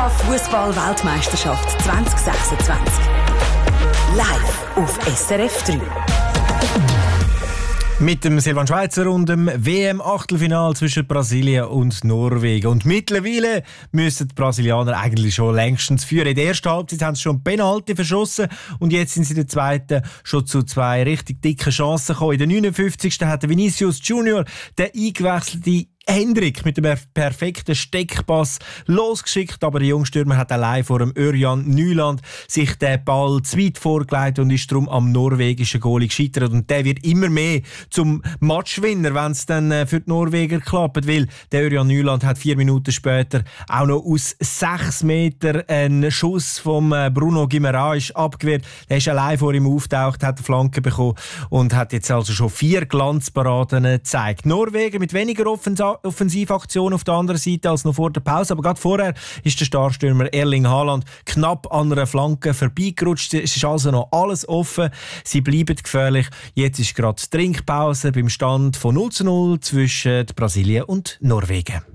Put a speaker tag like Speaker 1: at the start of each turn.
Speaker 1: FIFA-Fußball-Weltmeisterschaft 2026. Live auf SRF 3.
Speaker 2: Mit dem Silvan Schweizer und dem WM-Achtelfinal zwischen Brasilien und Norwegen. Und mittlerweile müssen die Brasilianer eigentlich schon längstens führen. In der ersten Halbzeit haben sie schon Penalty verschossen und jetzt sind sie in der zweiten schon zu zwei richtig dicken Chancen gekommen. In der 59. hat Vinicius Junior den eingewechselten Hendrik mit dem perfekten Steckpass losgeschickt, aber der Jungstürmer hat allein vor dem Örjan Nyland sich den Ball zu weit vorgelegt und ist darum am norwegischen Goalie gescheitert. Und der wird immer mehr zum Matchwinner, wenn es dann für die Norweger klappt, weil der Örjan Nyland hat 4 Minuten später auch noch aus 6 Metern einen Schuss vom Bruno Guimaraes abgewehrt. Der ist allein vor ihm auftaucht, hat eine Flanke bekommen und hat jetzt also schon 4 Glanzparaden gezeigt. Norwegen mit weniger Offensivaktion auf der anderen Seite als noch vor der Pause. Aber gerade vorher ist der Starstürmer Erling Haaland knapp an einer Flanke vorbeigerutscht. Es ist also noch alles offen. Sie bleiben gefährlich. Jetzt ist gerade die Trinkpause beim Stand von 0:0 zwischen Brasilien und Norwegen.